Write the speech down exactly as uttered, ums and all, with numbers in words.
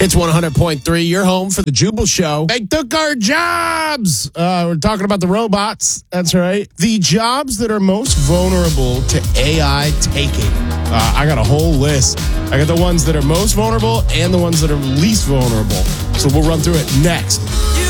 It's one hundred point three. You're home for the Jubal Show. They took our jobs. Uh, we're talking about the robots. That's right. The jobs that are most vulnerable to A I taking. Uh, I got a whole list. I got the ones that are most vulnerable and the ones that are least vulnerable. So we'll run through it next